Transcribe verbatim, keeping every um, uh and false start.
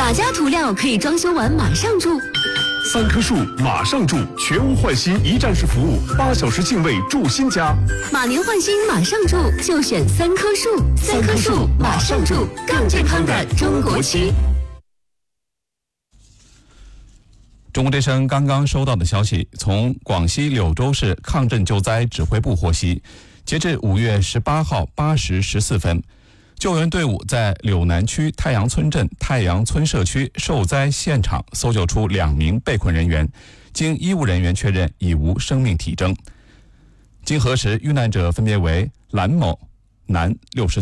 哪家涂料可以装修完马上住？ 三棵树马上住，全屋换新一站式服务，八小时净位住新家。 马年换新马上住，就选三棵树。三棵树马上住，更健康的中国漆。 中国之声刚刚收到的消息，从广西柳州市抗震救灾指挥部获悉，截至五月十八号八时十四分，救援队伍在柳南区太阳村镇太阳村社区受灾现场搜救出两名被困人员，经医务人员确认已无生命体征。经核实，遇难者分别为蓝某，男，六十